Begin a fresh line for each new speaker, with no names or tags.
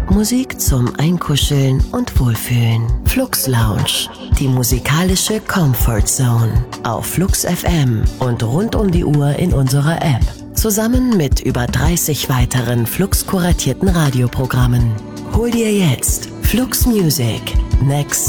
Musik zum Einkuscheln und Wohlfühlen. Flux Lounge, die musikalische Comfort Zone. Auf Flux FM und rund um die Uhr in unserer App. Zusammen mit über 30 weiteren Flux-kuratierten Radioprogrammen. Hol dir jetzt Flux Music. Next